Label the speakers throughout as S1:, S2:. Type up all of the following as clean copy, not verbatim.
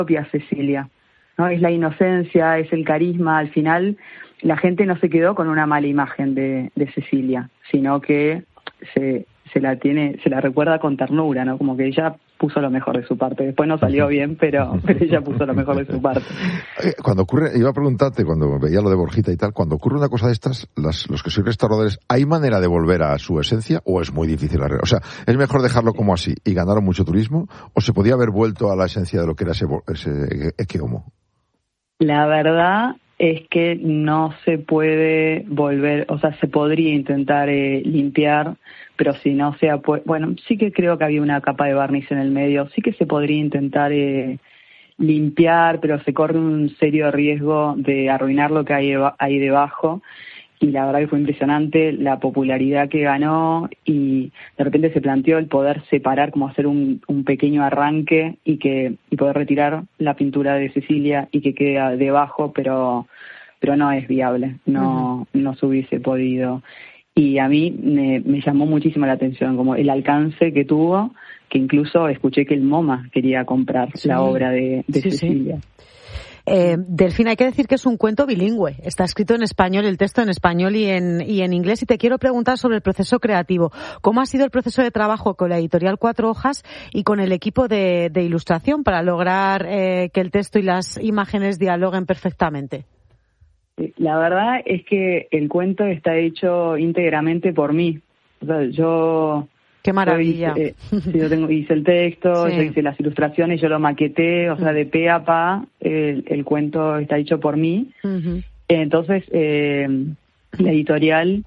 S1: propia Cecilia, ¿no? Es la inocencia, es el carisma. Al final la gente no se quedó con una mala imagen de Cecilia, sino que se la recuerda con ternura, ¿no? Como que ella puso lo mejor de su parte. Después no salió bien, pero ella puso lo mejor de su parte.
S2: Cuando ocurre, iba a preguntarte, cuando veía lo de Borjita y tal, cuando ocurre una cosa de estas, los que sois restauradores, ¿hay manera de volver a su esencia o es muy difícil arreglar? O sea, ¿es mejor dejarlo como así y ganaron mucho turismo o se podía haber vuelto a la esencia de lo que era ese Ekeomo?
S1: La verdad es que no se puede volver, o sea, se podría intentar limpiar, pero si no sea, bueno, sí que creo que había una capa de barniz en el medio, sí que se podría intentar limpiar, pero se corre un serio riesgo de arruinar lo que hay ahí debajo. Y la verdad que fue impresionante la popularidad que ganó y de repente se planteó el poder separar, como hacer un pequeño arranque y poder retirar la pintura de Cecilia y que quede debajo, pero no es viable, no se hubiese podido. Y a mí me llamó muchísimo la atención, como el alcance que tuvo, que incluso escuché que el MoMA quería comprar la obra de Cecilia.
S3: Sí. Delfina, hay que decir que es un cuento bilingüe. Está escrito en español, el texto en español y en inglés. Y te quiero preguntar sobre el proceso creativo. ¿Cómo ha sido el proceso de trabajo con la editorial Cuatro Hojas y con el equipo de ilustración para lograr que el texto y las imágenes dialoguen perfectamente?
S1: La verdad es que el cuento está hecho íntegramente por mí. O sea, yo...
S3: ¡Qué maravilla!
S1: Yo hice el texto, yo hice las ilustraciones, yo lo maqueté, o sea, de pe a pa, el cuento está hecho por mí. Uh-huh. Entonces, la editorial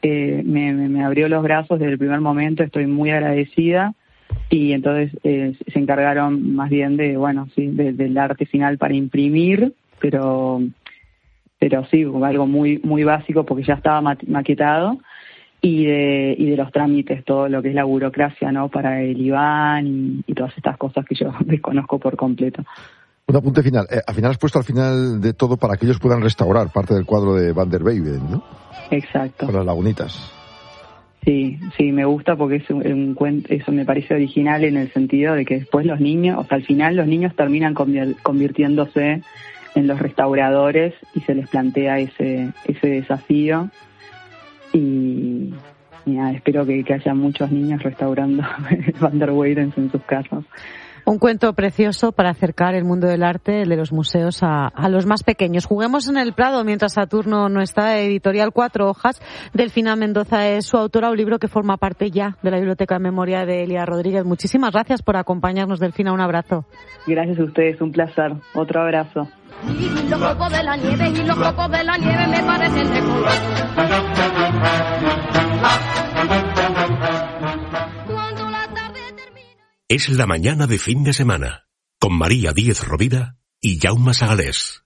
S1: me abrió los brazos desde el primer momento, estoy muy agradecida, y entonces se encargaron más bien del arte final para imprimir, pero sí, algo muy muy básico porque ya estaba maquetado. Y de los trámites, todo lo que es la burocracia, ¿no? Para el IBAN y todas estas cosas que yo desconozco por completo.
S2: Un apunte final. Al final has puesto al final de todo para que ellos puedan restaurar parte del cuadro de Van der Weyden, ¿no?
S1: Exacto.
S2: Con las lagunitas.
S1: Sí, me gusta porque es un cuento, eso me parece original en el sentido de que después los niños, o sea, al final los niños terminan convirtiéndose en los restauradores y se les plantea ese desafío. Y nada, espero que haya muchos niños restaurando Van der Weyden en sus casas.
S3: Un cuento precioso para acercar el mundo del arte, el de los museos, a los más pequeños. Juguemos en el Prado mientras Saturno no está. Editorial Cuatro Hojas. Delfina Mendoza es su autora, un libro que forma parte ya de la Biblioteca de Memoria de Elia Rodríguez. Muchísimas gracias por acompañarnos, Delfina. Un abrazo.
S1: Gracias a ustedes, un placer. Otro abrazo.
S4: Y los copos de la nieve me parecen de color.
S5: Es la mañana de fin de semana, con María Díez Rovira y Jaume Sagalés.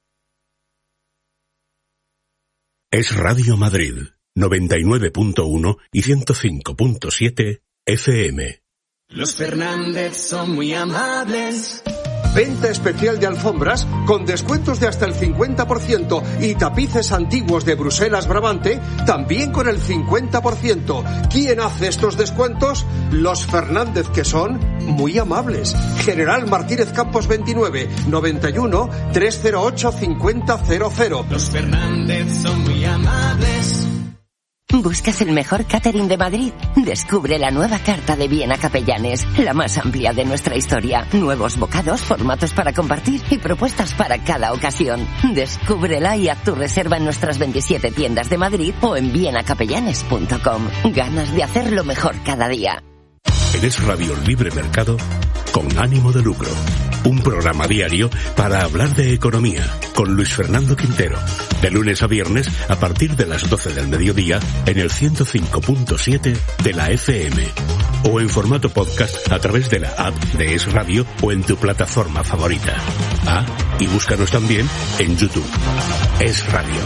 S5: Es Radio Madrid, 99.1 y 105.7 FM.
S6: Los Fernández son muy amables.
S7: Venta especial de alfombras con descuentos de hasta el 50% y tapices antiguos de Bruselas Brabante también con el 50%. ¿Quién hace estos descuentos? Los Fernández, que son muy amables. General Martínez Campos 29, 91 308 5000.
S6: Los Fernández son muy amables.
S8: ¿Buscas el mejor catering de Madrid? Descubre la nueva carta de Viena Capellanes, la más amplia de nuestra historia. Nuevos bocados, formatos para compartir y propuestas para cada ocasión. Descúbrela y haz tu reserva en nuestras 27 tiendas de Madrid o en vienacapellanes.com. Ganas de hacerlo mejor cada día.
S5: Eres Radio Libre Mercado con ánimo de lucro. Un programa diario para hablar de economía con Luis Fernando Quintero. De lunes a viernes a partir de las 12 del mediodía en el 105.7 de la FM. O en formato podcast a través de la app de Es Radio o en tu plataforma favorita. Y búscanos también en YouTube. Es Radio.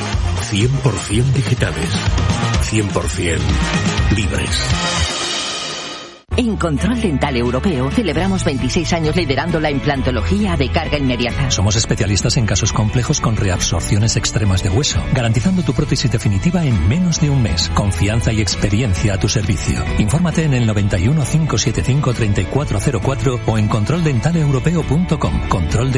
S5: 100% digitales. 100% libres.
S9: En Control Dental Europeo celebramos 26 años liderando la implantología de carga inmediata.
S10: Somos especialistas en casos complejos con reabsorciones extremas de hueso, garantizando tu prótesis definitiva en menos de un mes. Confianza y experiencia a tu servicio. Infórmate en el 91 575 3404 o en controldentaleuropeo.com. Control